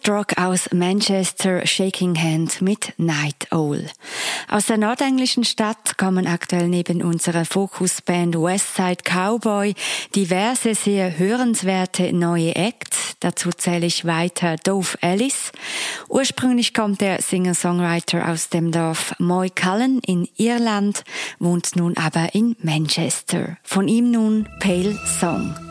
Hardrock aus Manchester, Shaking Hand mit Night Owl. Aus der nordenglischen Stadt kommen aktuell neben unserer Fokusband Westside Cowboy diverse sehr hörenswerte neue Acts. Dazu zähle ich weiter Dove Ellis. Ursprünglich kommt der Singer-Songwriter aus dem Dorf Moycullen in Irland, wohnt nun aber in Manchester. Von ihm nun Pale Song.